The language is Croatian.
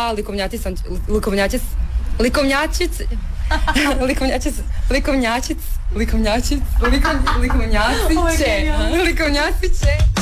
dva likovnjačic, likovnjačic, likovnjačic, likovnjačic, likovnjačic, likovnjačic, likovnjaciće, likovnjaciće.